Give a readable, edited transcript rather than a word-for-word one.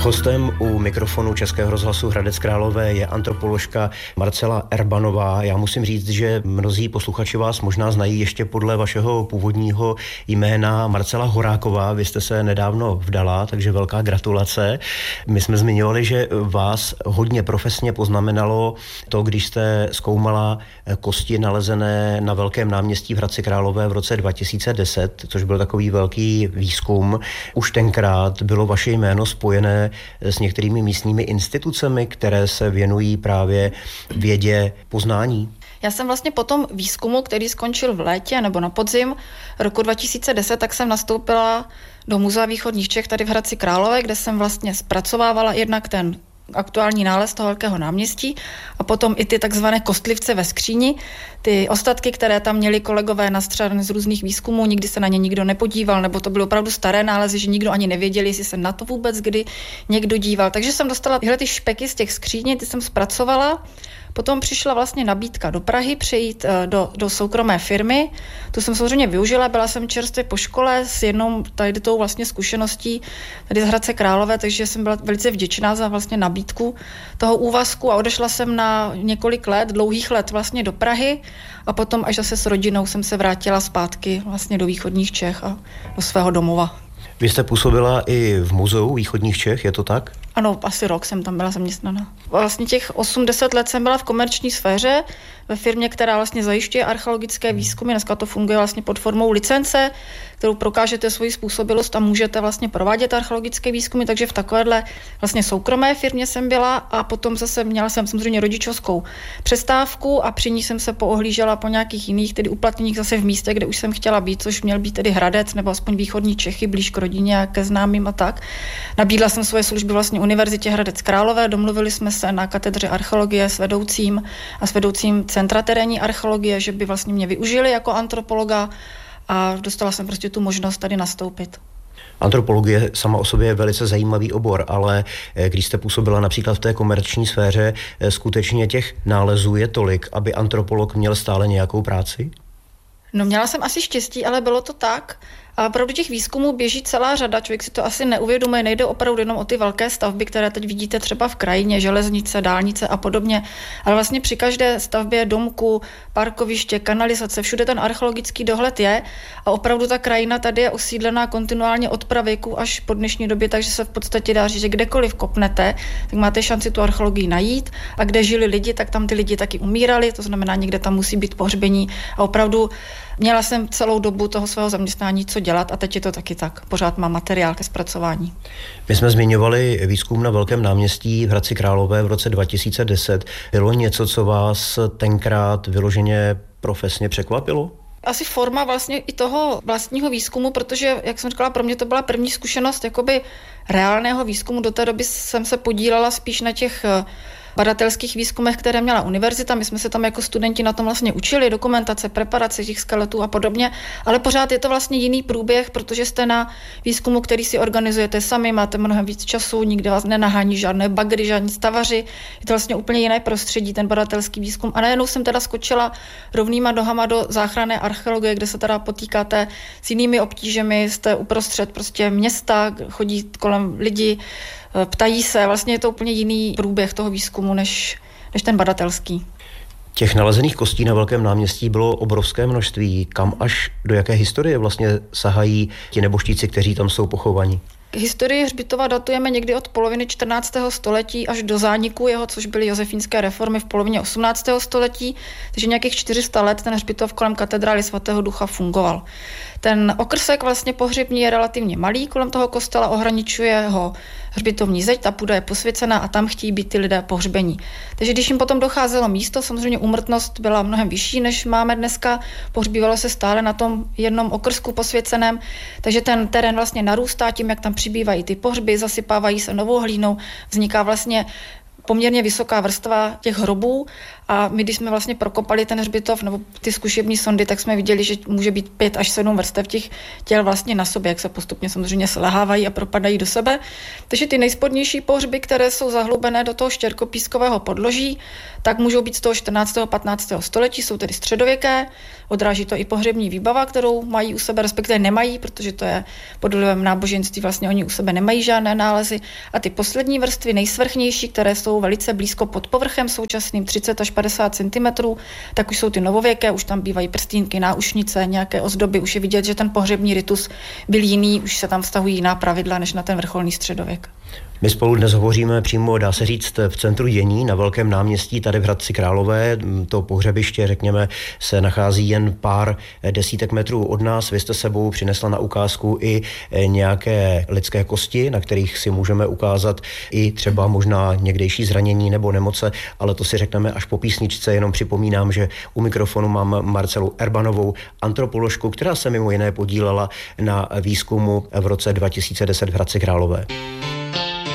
Hostem u mikrofonu Českého rozhlasu Hradec Králové je antropoložka Marcela Erbanová. Já musím říct, že mnozí posluchači vás možná znají ještě podle vašeho původního jména Marcela Horáková. Vy jste se nedávno vdala, takže velká gratulace. My jsme zmiňovali, že vás hodně profesně poznamenalo to, když jste zkoumala kosti nalezené na Velkém náměstí v Hradci Králové v roce 2010, což byl takový velký výzkum. Už tenkrát bylo vaše jméno spojené s některými místními institucemi, které se věnují právě vědě poznání. Já jsem vlastně po tom výzkumu, který skončil v létě nebo na podzim roku 2010, tak jsem nastoupila do Muzea východních Čech tady v Hradci Králové, kde jsem vlastně zpracovávala jednak ten aktuální nález toho Velkého náměstí a potom i ty takzvané kostlivce ve skříni, ty ostatky, které tam měli kolegové nastřadané z různých výzkumů, nikdy se na ně nikdo nepodíval, nebo to byly opravdu staré nálezy, že nikdo ani nevěděl, jestli se na to vůbec kdy někdo díval. Takže jsem dostala tyhle ty špeky z těch skříní, ty jsem zpracovala. Potom přišla vlastně nabídka do Prahy přejít do soukromé firmy. Tu jsem samozřejmě využila, byla jsem čerstvě po škole s jednou tady tou vlastně zkušeností tady z Hradce Králové, takže jsem byla velice vděčná za vlastně nabídku toho úvazku a odešla jsem na několik let, dlouhých let vlastně do Prahy a potom až zase s rodinou jsem se vrátila zpátky vlastně do východních Čech a do svého domova. Vy jste působila i v Muzeu východních Čech, je to tak? Ano, asi rok jsem tam byla zaměstnaná. Vlastně těch 8-10 let jsem byla v komerční sféře, ve firmě, která vlastně zajišťuje archeologické výzkumy. Dneska to funguje vlastně pod formou licence, kterou prokážete svoji způsobilost a můžete vlastně provádět archeologické výzkumy, takže v takovéhle vlastně soukromé firmě jsem byla a potom zase měla jsem samozřejmě rodičovskou přestávku a při ní jsem se poohlížela po nějakých jiných, tedy uplatněních zase v místě, kde už jsem chtěla být, což měl být tedy Hradec nebo aspoň východní Čechy, blíž k rodině a ke známým a tak. Nabídla jsem svoje služby vlastně Univerzitě Hradec Králové, domluvili jsme se na katedře archeologie s vedoucím Centra terénní archeologie, že by vlastně mě využili jako antropologa a dostala jsem prostě tu možnost tady nastoupit. Antropologie sama o sobě je velice zajímavý obor, ale když jste působila například v té komerční sféře, skutečně těch nálezů je tolik, aby antropolog měl stále nějakou práci? No měla jsem asi štěstí, ale bylo to tak. A opravdu těch výzkumů běží celá řada, člověk si to asi neuvědomuje, nejde opravdu jenom o ty velké stavby, které teď vidíte třeba v krajině, železnice, dálnice a podobně, ale vlastně při každé stavbě domku, parkoviště, kanalizace, všude ten archeologický dohled je a opravdu ta krajina tady je osídlená kontinuálně od pravěku až po dnešní době, takže se v podstatě dá říct, že kdekoliv kopnete, tak máte šanci tu archeologii najít a kde žili lidi, tak tam ty lidi taky umírali, to znamená, někde tam musí být pohřbení a opravdu měla jsem celou dobu toho svého zaměstnání co dělat a teď je to taky tak. Pořád mám materiál ke zpracování. My jsme zmiňovali výzkum na Velkém náměstí v Hradci Králové v roce 2010. Bylo něco, co vás tenkrát vyloženě profesně překvapilo? Asi forma vlastně i toho vlastního výzkumu, protože, jak jsem říkala, pro mě to byla první zkušenost jakoby reálného výzkumu. Do té doby jsem se podílela spíš na těch badatelských výzkumech, které měla univerzita. My jsme se tam jako studenti na tom vlastně učili, dokumentace, preparace těch skeletů a podobně, ale pořád je to vlastně jiný průběh, protože jste na výzkumu, který si organizujete sami, máte mnohem víc času, nikde vás nenahání žádné bagry, žádní stavaři. Je to vlastně úplně jiné prostředí, ten badatelský výzkum. A najednou jsem teda skočila rovnýma nohama do záchranné archeologie, kde se teda potýkáte s jinými obtížemi, jste uprostřed prostě města, chodí kolem lidi, ptají se, vlastně je to úplně jiný průběh toho výzkumu, než ten badatelský. Těch nalezených kostí na Velkém náměstí bylo obrovské množství. Kam až do jaké historie vlastně sahají ti nebožtíci, kteří tam jsou pochovaní? Historii hřbitova datujeme někdy od poloviny 14. století až do zániku jeho, což byly josefínské reformy v polovině 18. století, takže nějakých 400 let ten hřbitov kolem katedrály svatého Ducha fungoval. Ten okrsek vlastně pohřební je relativně malý, kolem toho kostela ohraničuje ho hřbitovní zeď, ta půda je posvěcená a tam chtějí být ty lidé pohřbení. Takže když jim potom docházelo místo, samozřejmě úmrtnost byla mnohem vyšší, než máme dneska, pohřbívalo se stále na tom jednom okrsku posvěceném, takže ten terén vlastně narůstá tím, jak tam přibývají ty pohřby, zasypávají se novou hlínou, vzniká vlastně poměrně vysoká vrstva těch hrobů A my, když jsme vlastně prokopali ten hřbitov nebo ty zkušební sondy, tak jsme viděli, že může být 5 až 7 vrstev těch těl vlastně na sobě, jak se postupně samozřejmě slehávají a propadají do sebe. Takže ty nejspodnější pohřby, které jsou zahlubené do toho štěrkopískového podloží, tak můžou být z toho 14. a 15. století, jsou tedy středověké, odráží to i pohřební výbava, kterou mají u sebe, respektive nemají, protože to je pod vlivem náboženství, vlastně oni u sebe nemají žádné nálezy. A ty poslední vrstvy, nejsvrchnější, které jsou velice blízko pod povrchem současným 30 až 50 cm, tak už jsou ty novověké, už tam bývají prstínky, náušnice, nějaké ozdoby, už je vidět, že ten pohřební ritus byl jiný, už se tam vztahují jiná pravidla než na ten vrcholný středověk. My spolu dnes hovoříme přímo, dá se říct, v centru dění na Velkém náměstí, tady v Hradci Králové. To pohřebiště, řekněme, se nachází jen pár desítek metrů od nás. Vy jste sebou přinesla na ukázku i nějaké lidské kosti, na kterých si můžeme ukázat i třeba možná někdejší zranění nebo nemoce, ale to si řekneme až po písničce. Jenom připomínám, že u mikrofonu mám Marcelu Erbanovou, antropoložku, která se mimo jiné podílela na výzkumu v roce 2010 v Hradci Králové.